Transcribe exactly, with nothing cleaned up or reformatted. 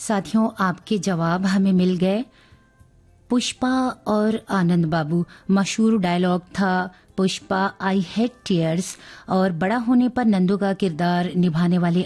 साथियों, आपके जवाब हमें मिल गए। पुष्पा और आनंद बाबू। मशहूर डायलॉग था पुष्पा आई हैड टीयर्स, और बड़ा होने पर नंदू का किरदार निभाने वाले